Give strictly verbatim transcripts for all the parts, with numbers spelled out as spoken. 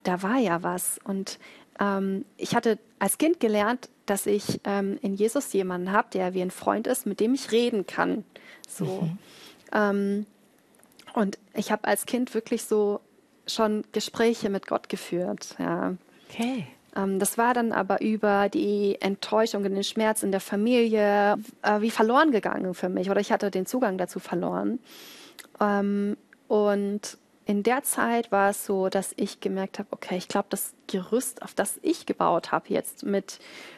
da war ja was. Und ähm, ich hatte als Kind gelernt, dass ich ähm, in Jesus jemanden habe, der wie ein Freund ist, mit dem ich reden kann. So. Mhm. Ähm, und ich habe als Kind wirklich so schon Gespräche mit Gott geführt. Ja. Okay. Ähm, das war dann aber über die Enttäuschung und den Schmerz in der Familie äh, wie verloren gegangen für mich. Oder ich hatte den Zugang dazu verloren. Ähm, und in der Zeit war es so, dass ich gemerkt habe, okay, ich glaube, das Gerüst, auf das ich gebaut habe jetzt mit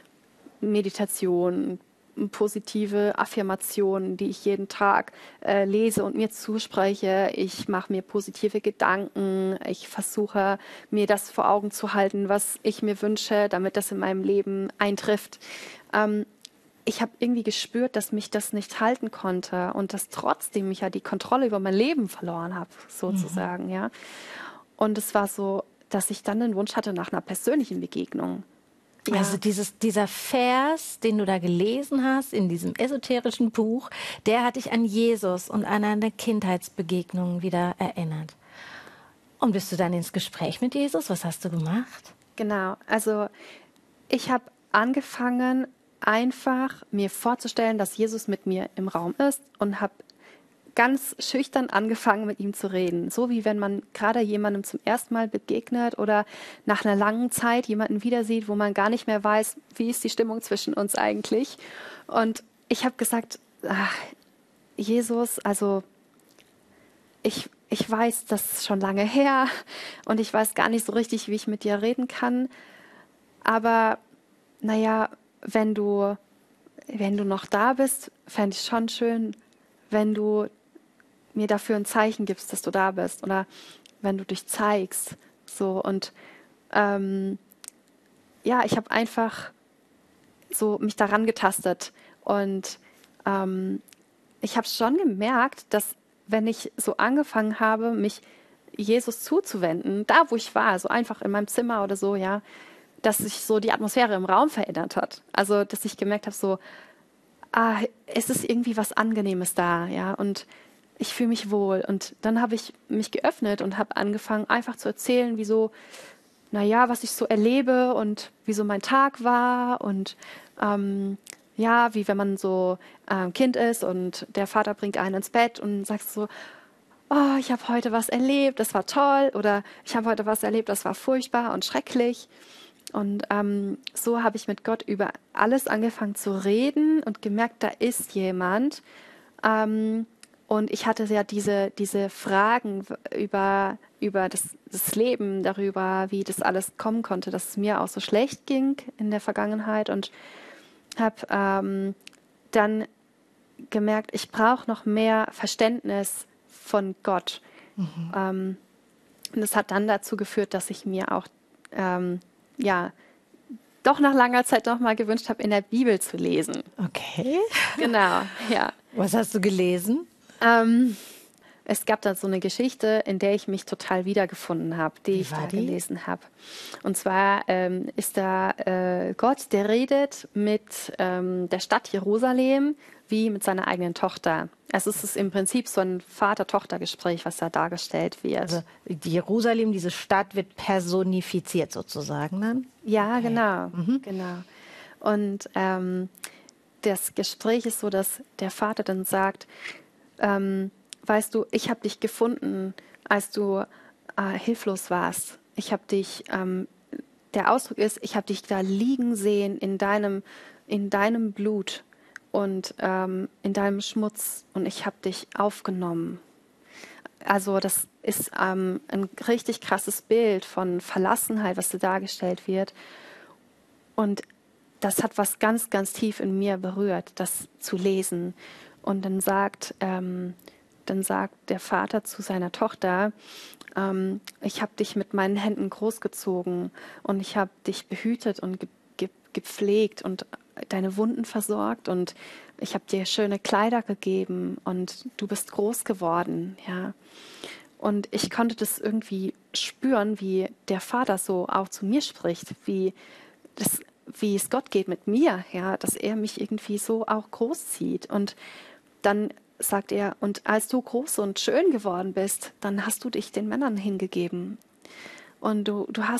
Meditation, positive Affirmationen, die ich jeden Tag äh, lese und mir zuspreche. Ich mache mir positive Gedanken. Ich versuche, mir das vor Augen zu halten, was ich mir wünsche, damit das in meinem Leben eintrifft. Ähm, ich habe irgendwie gespürt, dass mich das nicht halten konnte und dass trotzdem ich ja die Kontrolle über mein Leben verloren habe, sozusagen, ja. Und es war so, dass ich dann den Wunsch hatte nach einer persönlichen Begegnung. Ja. Also dieses, dieser Vers, den du da gelesen hast in diesem esoterischen Buch, der hat dich an Jesus und an deine Kindheitsbegegnungen wieder erinnert. Und bist du dann ins Gespräch mit Jesus? Was hast du gemacht? Genau, also ich habe angefangen, einfach mir vorzustellen, dass Jesus mit mir im Raum ist und habe ganz schüchtern angefangen, mit ihm zu reden. So wie wenn man gerade jemandem zum ersten Mal begegnet oder nach einer langen Zeit jemanden wieder sieht, wo man gar nicht mehr weiß, wie ist die Stimmung zwischen uns eigentlich. Und ich habe gesagt, ach, Jesus, also ich, ich weiß, das ist schon lange her und ich weiß gar nicht so richtig, wie ich mit dir reden kann. Aber naja, wenn du, wenn du noch da bist, fände ich schon schön, wenn du mir dafür ein Zeichen gibst, dass du da bist oder wenn du dich zeigst. So und ähm, ja, ich habe einfach so mich daran getastet und ähm, ich habe schon gemerkt, dass wenn ich so angefangen habe, mich Jesus zuzuwenden, da wo ich war, so einfach in meinem Zimmer oder so, ja, dass sich so die Atmosphäre im Raum verändert hat. Also, dass ich gemerkt habe, so, ah, es ist irgendwie was Angenehmes da, ja, und ich fühle mich wohl. Und dann habe ich mich geöffnet und habe angefangen, einfach zu erzählen, wieso, naja, was ich so erlebe und wieso mein Tag war und ähm, ja, wie wenn man so ein ähm, Kind ist und der Vater bringt einen ins Bett und sagt so, oh, ich habe heute was erlebt, das war toll oder ich habe heute was erlebt, das war furchtbar und schrecklich. Und ähm, so habe ich mit Gott über alles angefangen zu reden und gemerkt, da ist jemand. Ähm, und ich hatte ja diese, diese Fragen über, über das, das Leben, darüber, wie das alles kommen konnte, dass es mir auch so schlecht ging in der Vergangenheit. Und habe ähm, dann gemerkt, ich brauche noch mehr Verständnis von Gott. Mhm. Ähm, und das hat dann dazu geführt, dass ich mir auch ähm, ja, doch nach langer Zeit noch mal gewünscht habe, in der Bibel zu lesen. Okay. Genau, ja. Was hast du gelesen? Ähm, es gab da so eine Geschichte, in der ich mich total wiedergefunden habe, die Wie ich war da die? gelesen habe. Und zwar ähm, ist da äh, Gott, der redet mit ähm, der Stadt Jerusalem wie mit seiner eigenen Tochter. Also es ist im Prinzip so ein Vater-Tochter-Gespräch, was da dargestellt wird. Also die Jerusalem, diese Stadt wird personifiziert sozusagen dann? Ja, Okay. genau, Mhm. genau. Und ähm, das Gespräch ist so, dass der Vater dann sagt, ähm, weißt du, ich habe dich gefunden, als du äh, hilflos warst. Ich habe dich, ähm, der Ausdruck ist, ich habe dich da liegen sehen in deinem, in deinem Blut und ähm, in deinem Schmutz und ich habe dich aufgenommen. Also das ist ähm, ein richtig krasses Bild von Verlassenheit, was da dargestellt wird. Und das hat was ganz, ganz tief in mir berührt, das zu lesen. Und dann sagt, ähm, dann sagt der Vater zu seiner Tochter, ähm, ich habe dich mit meinen Händen großgezogen und ich habe dich behütet und ge ge gepflegt und deine Wunden versorgt und ich habe dir schöne Kleider gegeben und du bist groß geworden, ja. Und ich konnte das irgendwie spüren, wie der Vater so auch zu mir spricht, wie das, wie es Gott geht mit mir, ja, dass er mich irgendwie so auch großzieht. Und dann sagt er, und als du groß und schön geworden bist, dann hast du dich den Männern hingegeben. Und du, du hast